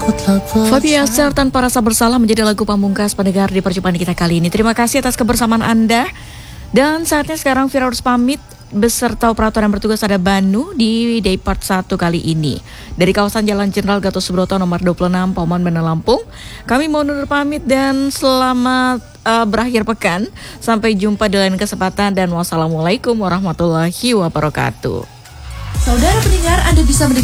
Fabi Yasser Tanpa Rasa Bersalah menjadi lagu pamungkas pendengar di perjumpaan kita kali ini. Terima kasih atas kebersamaan Anda. Dan saatnya sekarang Vira harus pamit beserta operator yang bertugas ada Banu di Day Part 1 kali ini. Dari kawasan Jalan Jenderal Gatot Subroto nomor 26 Pauman Banda Lampung. Kami mau undur pamit dan selamat berakhir pekan. Sampai jumpa di lain kesempatan dan wassalamualaikum warahmatullahi wabarakatuh. Saudara pendengar, Anda bisa mendengar